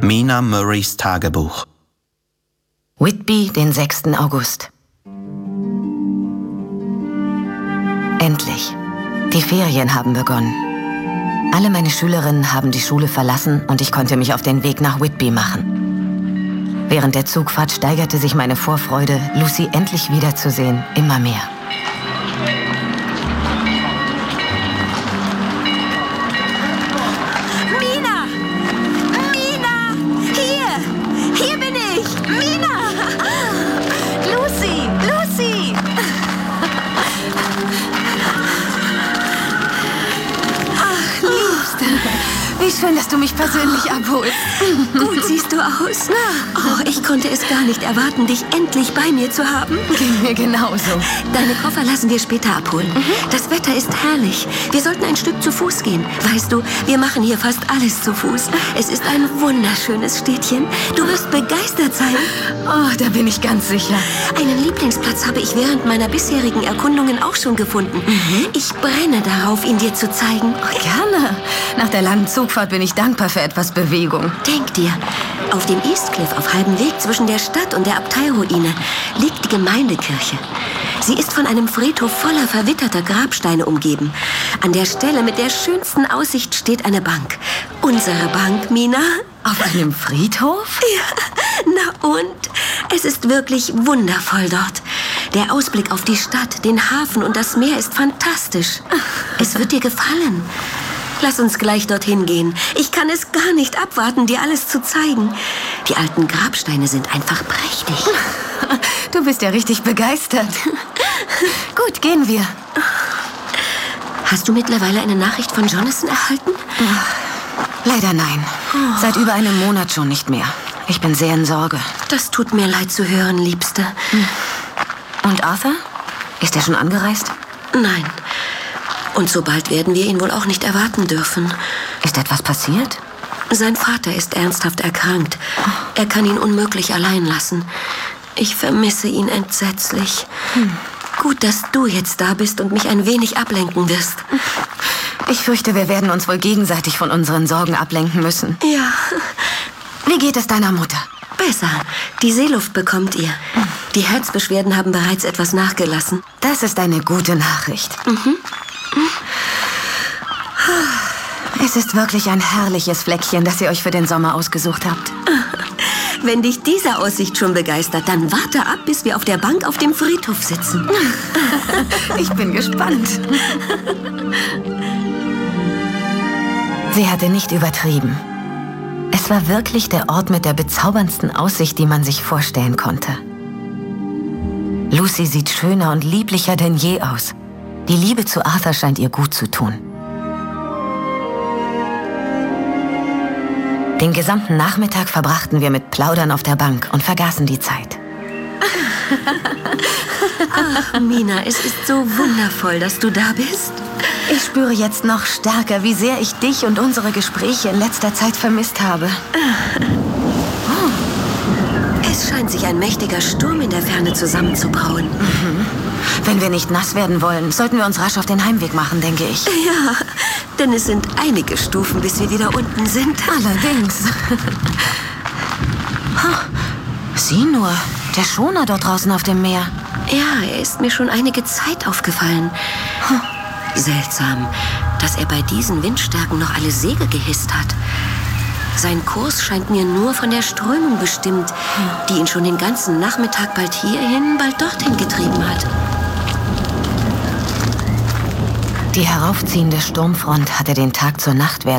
Mina Murrays Tagebuch. Whitby, den 6. August. Endlich. Die Ferien haben begonnen. Alle meine Schülerinnen haben die Schule verlassen und ich konnte mich auf den Weg nach Whitby machen. Während der Zugfahrt steigerte sich meine Vorfreude, Lucy endlich wiederzusehen, immer mehr. Wie schön, dass du mich persönlich abholst. Gut siehst du aus. Oh, ich konnte es gar nicht erwarten, dich endlich bei mir zu haben. Ging mir genauso. Deine Koffer lassen wir später abholen. Das Wetter ist herrlich. Wir sollten ein Stück zu Fuß gehen. Weißt du, wir machen hier fast alles zu Fuß. Es ist ein wunderschönes Städtchen. Du wirst begeistert sein. Oh, da bin ich ganz sicher. Einen Lieblingsplatz habe ich während meiner bisherigen Erkundungen auch schon gefunden. Ich brenne darauf, ihn dir zu zeigen. Oh, gerne. Nach der langen Zugfahrt bin ich dankbar für etwas Bewegung. Denk dir, auf dem Eastcliff, auf halbem Weg zwischen der Stadt und der Abteiruine, liegt die Gemeindekirche. Sie ist von einem Friedhof voller verwitterter Grabsteine umgeben. An der Stelle mit der schönsten Aussicht steht eine Bank. Unsere Bank, Mina. Auf einem Friedhof? Ja, na und? Es ist wirklich wundervoll dort. Der Ausblick auf die Stadt, den Hafen und das Meer ist fantastisch. Es wird dir gefallen. Lass uns gleich dorthin gehen. Ich kann es gar nicht abwarten, dir alles zu zeigen. Die alten Grabsteine sind einfach prächtig. Du bist ja richtig begeistert. Gut, gehen wir. Hast du mittlerweile eine Nachricht von Jonathan erhalten? Leider nein. Seit über einem Monat schon nicht mehr. Ich bin sehr in Sorge. Das tut mir leid zu hören, Liebste. Und Arthur? Ist er schon angereist? Nein. Und so bald werden wir ihn wohl auch nicht erwarten dürfen. Ist etwas passiert? Sein Vater ist ernsthaft erkrankt. Er kann ihn unmöglich allein lassen. Ich vermisse ihn entsetzlich. Gut, dass du jetzt da bist und mich ein wenig ablenken wirst. Ich fürchte, wir werden uns wohl gegenseitig von unseren Sorgen ablenken müssen. Ja. Wie geht es deiner Mutter? Besser. Die Seeluft bekommt ihr. Die Herzbeschwerden haben bereits etwas nachgelassen. Das ist eine gute Nachricht. Es ist wirklich ein herrliches Fleckchen, das ihr euch für den Sommer ausgesucht habt. Wenn dich diese Aussicht schon begeistert, dann warte ab, bis wir auf der Bank auf dem Friedhof sitzen. Ich bin gespannt. Sie hatte nicht übertrieben. Es war wirklich der Ort mit der bezauberndsten Aussicht, die man sich vorstellen konnte. Lucy sieht schöner und lieblicher denn je aus. Die Liebe zu Arthur scheint ihr gut zu tun. Den gesamten Nachmittag verbrachten wir mit Plaudern auf der Bank und vergaßen die Zeit. Ach, Mina, es ist so wundervoll, dass du da bist. Ich spüre jetzt noch stärker, wie sehr ich dich und unsere Gespräche in letzter Zeit vermisst habe. Es scheint sich ein mächtiger Sturm in der Ferne zusammenzubrauen. Wenn wir nicht nass werden wollen, sollten wir uns rasch auf den Heimweg machen, denke ich. Ja, denn es sind einige Stufen, bis wir wieder unten sind. Allerdings. Sieh nur, der Schoner dort draußen auf dem Meer. Ja, er ist mir schon einige Zeit aufgefallen. Seltsam, dass er bei diesen Windstärken noch alle Segel gehisst hat. Sein Kurs scheint mir nur von der Strömung bestimmt, die ihn schon den ganzen Nachmittag bald hierhin, bald dorthin getrieben hat. Die heraufziehende Sturmfront hatte den Tag zur Nacht werden